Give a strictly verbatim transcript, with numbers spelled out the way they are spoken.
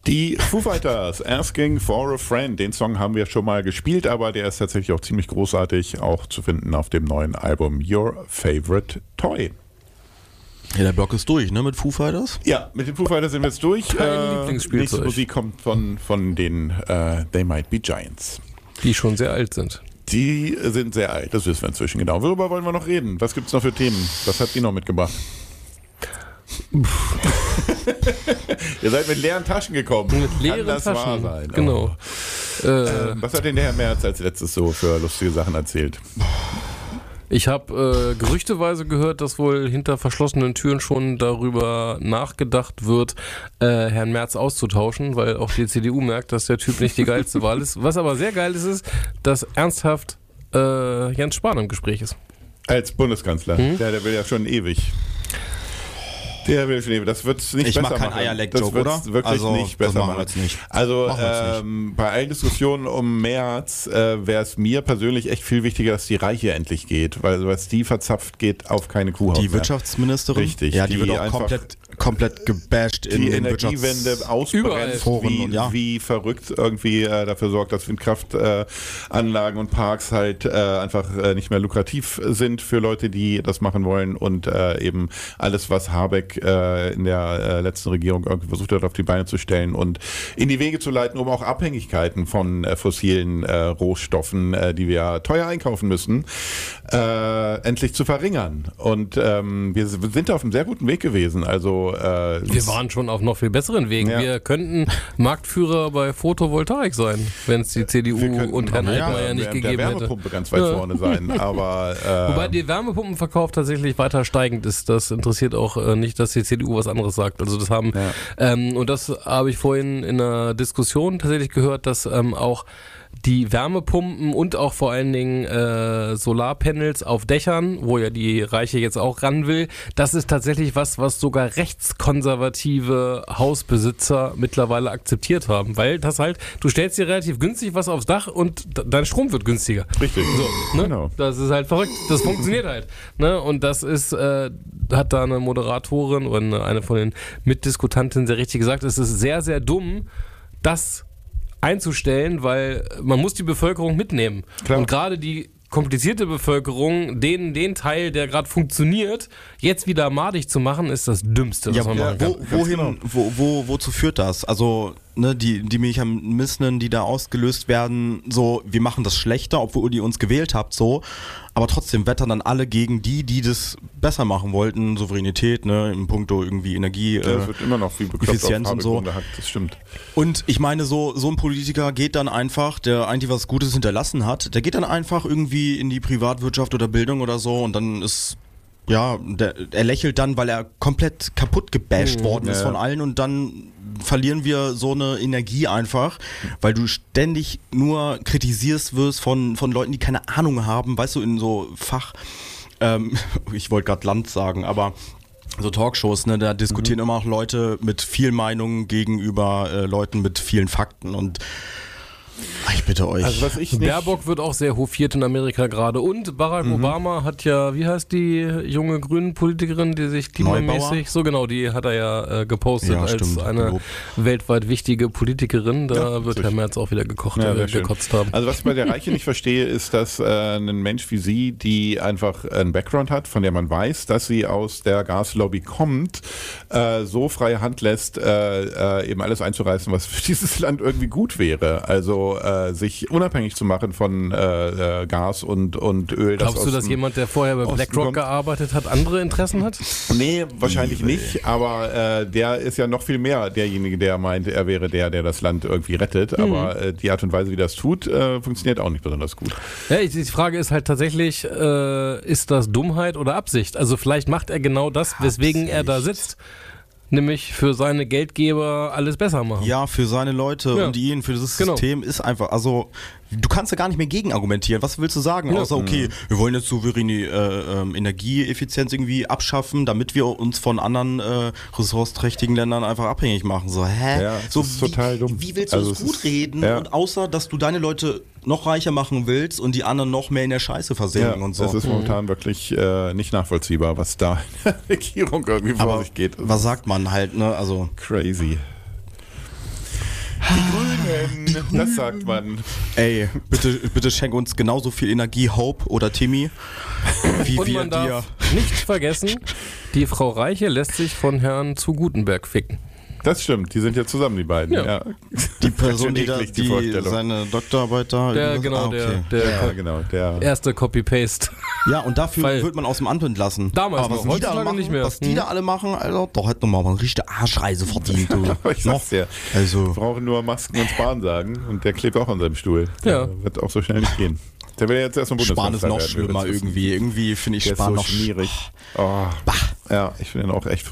Die Foo Fighters, Asking for a Friend, den Song haben wir schon mal gespielt, aber der ist tatsächlich auch ziemlich großartig, auch zu finden auf dem neuen Album Your Favorite Toy. Ja, der Block ist durch, ne, mit Foo Fighters? Ja, mit den Foo Fighters sind wir jetzt durch. Kein äh, Lieblingsspielzeug. Nächste Musik kommt von, von den äh, They Might Be Giants. Die schon sehr alt sind. Die sind sehr alt, das wissen wir inzwischen genau. Worüber wollen wir noch reden? Was gibt es noch für Themen? Was habt ihr noch mitgebracht? Ihr seid mit leeren Taschen gekommen. Mit leeren Kann das Taschen, wahr sein? genau. Oh. Äh, Ähm, was hat denn der Herr Merz als letztes so für lustige Sachen erzählt? Ich habe äh, gerüchteweise gehört, dass wohl hinter verschlossenen Türen schon darüber nachgedacht wird, äh, Herrn Merz auszutauschen, weil auch die C D U merkt, dass der Typ nicht die geilste Wahl ist. Was aber sehr geil ist, ist, dass ernsthaft äh, Jens Spahn im Gespräch ist. Als Bundeskanzler. Hm? Der, der will ja schon ewig. Der will schon ewig. Das wird es nicht Ich besser mach kein machen. Eierleck-Joke, Das wird's oder? wirklich Also, nicht das besser machen wir machen. jetzt nicht. Also Machen wir jetzt ähm, bei allen Diskussionen um März äh, wäre es mir persönlich echt viel wichtiger, dass die Reiche endlich geht, weil was die verzapft, geht auf keine Kuhhaut Die mehr. Wirtschaftsministerin? Richtig, Ja, die, die wird auch einfach- komplett, komplett gebasht in die den Energiewende Wirtschafts- Überall. ausbremst, Foren wie, und ja. wie verrückt irgendwie äh, dafür sorgt, dass Windkraftanlagen äh, Anlagen und Parks halt äh, einfach äh, nicht mehr lukrativ sind für Leute, die das machen wollen und äh, eben alles, was Habeck äh, in der äh, letzten Regierung irgendwie versucht hat, auf die Beine zu stellen und in die Wege zu leiten, um auch Abhängigkeiten von äh, fossilen äh, Rohstoffen, äh, die wir teuer einkaufen müssen, äh, endlich zu verringern. Und ähm, wir sind auf einem sehr guten Weg gewesen. Also äh, Wir waren schon auf noch viel besseren Wegen. Ja. Wir könnten Marktführer bei Photovoltaik sein, wenn es die C D U wir könnten und Herrn auch Altmaier der- nicht der gegeben hätte. Wärmepumpe ganz weit Ja. vorne sein. Aber äh, Wobei der Wärmepumpenverkauf tatsächlich weiter steigend ist. Das interessiert auch äh, nicht, dass die C D U was anderes sagt. Also das haben Ja. ähm, und das habe ich vorhin in einer Diskussion tatsächlich gehört, dass ähm, auch die Wärmepumpen und auch vor allen Dingen äh, Solarpanels auf Dächern, wo ja die Reiche jetzt auch ran will, das ist tatsächlich was, was sogar rechtskonservative Hausbesitzer mittlerweile akzeptiert haben, weil das halt, du stellst dir relativ günstig was aufs Dach und d- dein Strom wird günstiger. richtig. So, ne? Genau. Das ist halt verrückt. Das funktioniert halt. Ne? Und das ist, äh, hat da eine Moderatorin oder eine, eine von den Mitdiskutantinnen sehr richtig gesagt, es ist sehr, sehr dumm, das einzustellen, weil man muss die Bevölkerung mitnehmen. Klar. Und gerade die komplizierte Bevölkerung, den, den Teil, der gerade funktioniert, jetzt wieder madig zu machen, ist das Dümmste, was Ja, man wo, machen kann. wo, wohin, wo, wo, wozu führt das? Also, ne, die, die Mechanismen, die da ausgelöst werden, so, wir machen das schlechter, obwohl ihr uns gewählt habt, so, aber trotzdem wettern dann alle gegen die, die das besser machen wollten, Souveränität, ne, im Punkto irgendwie Energie, Das äh, wird immer noch wie bekloppt Effizienz auf und so. Habeck rumgehackt, das stimmt. Und ich meine, so, so ein Politiker geht dann einfach, der eigentlich was Gutes hinterlassen hat, der geht dann einfach irgendwie in die Privatwirtschaft oder Bildung oder so und dann ist, ja, der, er lächelt dann, weil er komplett kaputt gebasht Mhm. worden ist Ja. von allen und dann verlieren wir so eine Energie einfach, weil du ständig nur kritisierst wirst von, von Leuten, die keine Ahnung haben, weißt du, in so Fach, ähm, ich wollte gerade Land sagen, aber so Talkshows, ne, da diskutieren immer auch Leute mit viel Meinung gegenüber äh, Leuten mit vielen Fakten und ach, ich bitte euch. Also was ich nicht... Baerbock wird auch sehr hofiert in Amerika gerade. Und Barack Obama hat ja, wie heißt die junge grünen Politikerin, die sich klimamäßig, Neubauer? so genau, die hat er ja äh, gepostet Ja, als stimmt. eine Gelobt. weltweit wichtige Politikerin. Da Ja, wird sicher. Herr Merz auch wieder gekocht, Ja, äh, sehr schön. gekotzt haben. Also was ich bei der Reiche nicht verstehe, ist, dass äh, ein Mensch wie sie, die einfach einen Background hat, von der man weiß, dass sie aus der Gaslobby kommt, äh, so freie Hand lässt, äh, äh, eben alles einzureißen, was für dieses Land irgendwie gut wäre. Also äh, sich unabhängig zu machen von äh, äh, Gas und, und Öl. Glaubst du, aus dass dem- jemand, der vorher bei Osten BlackRock kommt? gearbeitet hat, andere Interessen hat? Nee, wahrscheinlich nicht, aber äh, der ist ja noch viel mehr derjenige, der meint, er wäre der, der das Land irgendwie rettet, aber äh, die Art und Weise, wie das tut, äh, funktioniert auch nicht besonders gut. Ja, ich, die Frage ist halt tatsächlich, äh, ist das Dummheit oder Absicht? Also vielleicht macht er genau das, weswegen er da sitzt. Nämlich für seine Geldgeber alles besser machen. Ja, für seine Leute Ja. und ihn, für dieses Genau. System ist einfach, also du kannst ja gar nicht mehr gegen argumentieren. Was willst du sagen? Ja. Außer, okay, wir wollen jetzt souveräne äh, ähm, Energieeffizienz irgendwie abschaffen, damit wir uns von anderen äh, ressourceträchtigen Ländern einfach abhängig machen. So, hä? Ja, es so, ist total dumm. Wie willst du Also das es gut ist- reden? ja. Und außer, dass du deine Leute noch reicher machen willst und die anderen noch mehr in der Scheiße versenken und so. Das ist momentan wirklich äh, nicht nachvollziehbar, was da in der Regierung irgendwie vor Aber sich geht. Das was ist sagt man halt, ne? Also crazy. Die Grünen, das sagt man. Ey, bitte, bitte schenk uns genauso viel Energie, Hope oder Timmy, wie Und wir man dir. darf nicht vergessen, die Frau Reiche lässt sich von Herrn zu Gutenberg ficken. Das stimmt, die sind ja zusammen, die beiden. Ja. Ja. Die Person, die, da, eklig, die die Vorstellung. seine Doktorarbeit da. Der, irgendwas- genau, ah, okay. der, der Ja, genau. Der, erste Copy-Paste. Ja, und dafür Weil- wird man aus dem Amt entlassen. Damals Aber was noch, die da heutzutage machen, nicht mehr. Was die Hm. da alle machen, Alter, da hätten wir mal eine richtige Arschreise verdient. Du. aber ich sag's dir, Also, wir brauchen nur Masken und Spahn sagen und der klebt auch an seinem Stuhl. Ja. Der wird auch so schnell nicht gehen. Der will jetzt erstmal Spahn ist Bundeskanzler noch werden, wir schlimmer wissen. irgendwie. Irgendwie finde ich Der ist Spahn so noch schmierig. Oh. Ja, ich finde ihn auch echt